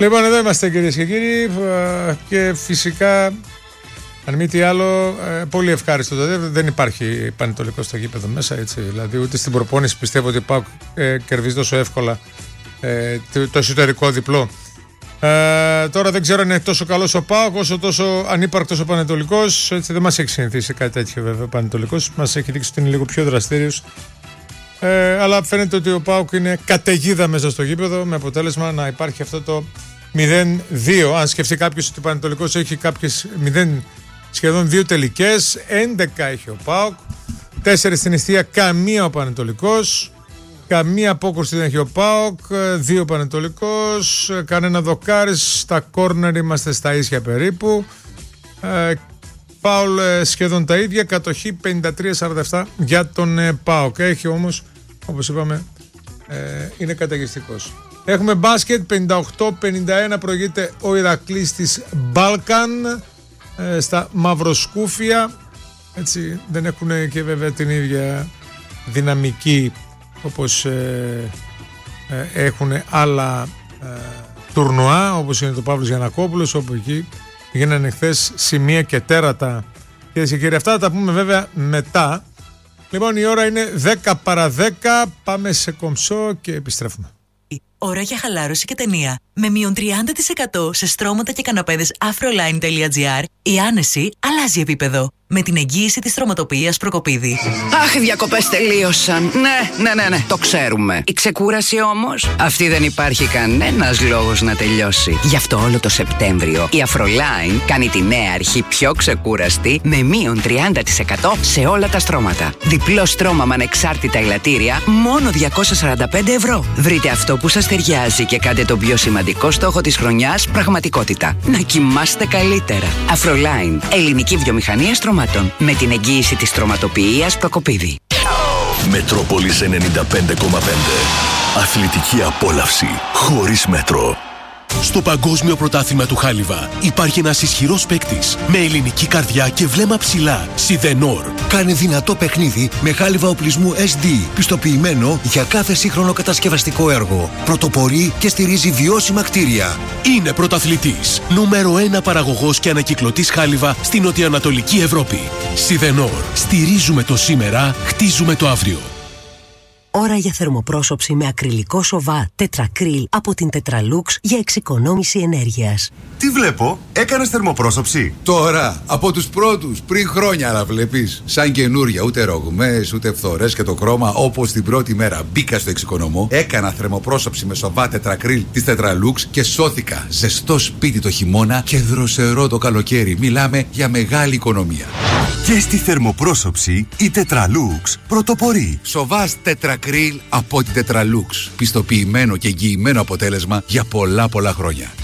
Λοιπόν, εδώ είμαστε κυρίες και κύριοι και φυσικά, αν μη τι άλλο, πολύ ευχάριστο. Δεν υπάρχει πανετολικό στο γήπεδο μέσα, έτσι. Δηλαδή, ούτε στην προπόνηση πιστεύω ότι ΠΑΟΚ κερδίζει τόσο εύκολα το εσωτερικό διπλό. Τώρα δεν ξέρω αν είναι τόσο καλός ο ΠΑΟΚ όσο τόσο ανύπαρκτος ο Πανετολικός. Έτσι, δεν μας έχει συνηθίσει κάτι τέτοιο βέβαια ο Πανετολικός. Μας έχει δείξει ότι είναι λίγο πιο δραστήριος. Αλλά φαίνεται ότι ο ΠΑΟΚ είναι καταιγίδα μέσα στο γήπεδο, με αποτέλεσμα να υπάρχει αυτό το 0-2. Αν σκεφτεί κάποιος ότι ο Πανετολικός έχει κάποιες σχεδόν 2 τελικές, 11 έχει ο ΠΑΟΚ, 4 στην εστία, καμία ο Πανετολικός, καμία απόκρουση δεν έχει ο ΠΑΟΚ, 2 Πανετολικός, κανένα δοκάρις, στα κόρνερ είμαστε στα ίσια περίπου, φάουλ σχεδόν τα ίδια, κατοχή 53-47 για τον ΠΑΟΚ. Έχει όμως, όπως είπαμε, είναι καταιγιστικός. Έχουμε μπάσκετ, 58-51 προηγείται ο Ηρακλής της Μπάλκαν στα Μαυροσκούφια. Έτσι, δεν έχουν και βέβαια την ίδια δυναμική όπως έχουν άλλα τουρνουά, όπως είναι το Παύλος Γιαννακόπουλος, όπου εκεί γίνανε χθες σημεία και τέρατα. Κυρίες και κύριοι, αυτά θα τα πούμε βέβαια μετά. Λοιπόν, η ώρα είναι 10 παρά 10. Πάμε σε κομψό και επιστρέφουμε. Ώρα για χαλάρωση και ταινία. Με μείον 30% σε στρώματα και καναπέδες afroline.gr, η άνεση αλλάζει επίπεδο. Με την εγγύηση της στρωματοποιίας Προκοπίδη. Αχ, οι διακοπές τελείωσαν. Ναι, το ξέρουμε. Η ξεκούραση όμως, αυτή δεν υπάρχει κανένας λόγος να τελειώσει. Γι' αυτό όλο το Σεπτέμβριο η Afroline κάνει τη νέα αρχή πιο ξεκούραστη με μείον 30% σε όλα τα στρώματα. Διπλό στρώμα με ανεξάρτητα ελαττήρια, μόνο 245 ευρώ. Βρείτε αυτό που σας ταιριάζει και κάντε τον πιο σημαντικό στόχο της χρονιάς πραγματικότητα. Να κοιμάστε καλύτερα. Afroline, ελληνική βιομηχανία στρωμάτων. Με την εγγύηση της στρωματοποιίας Προκοπίδη. Μετρόπολης 95,5. Αθλητική απόλαυση χωρίς μέτρο. Στο Παγκόσμιο Πρωτάθλημα του Χάλιβα υπάρχει ένας ισχυρός παίκτης με ελληνική καρδιά και βλέμμα ψηλά. Σιδενόρ. Κάνε δυνατό παιχνίδι με χάλιβα οπλισμού SD, πιστοποιημένο για κάθε σύγχρονο κατασκευαστικό έργο. Πρωτοπορεί και στηρίζει βιώσιμα κτίρια. Είναι πρωταθλητής. Νούμερο 1 παραγωγός και ανακυκλωτής χάλιβα στην νοτιοανατολική Ευρώπη. Σιδενόρ. Στηρίζουμε το σήμερα, χτίζουμε το αύριο. Ώρα για θερμοπρόσωψη με ακριλικό σοβά τετρακρίλ από την Tetralux για εξοικονόμηση ενέργειας. Τι βλέπω, έκανες θερμοπρόσωψη? Τώρα, από τους πρώτους, πριν χρόνια, αλλά βλέπεις. Σαν καινούρια, ούτε ρογμές, ούτε φθορές και το χρώμα, όπως την πρώτη μέρα μπήκα στο εξοικονομώ. Έκανα θερμοπρόσωψη με σοβά τετρακρίλ της Tetralux και σώθηκα. Ζεστό σπίτι το χειμώνα και δροσερό το καλοκαίρι. Μιλάμε για μεγάλη οικονομία. Και στη θερμοπρόσωψη η Tetralux πρωτοπορεί. Σοβάς τετρακρίλ από την Tetralux. Πιστοποιημένο και εγγυημένο αποτέλεσμα για πολλά χρόνια.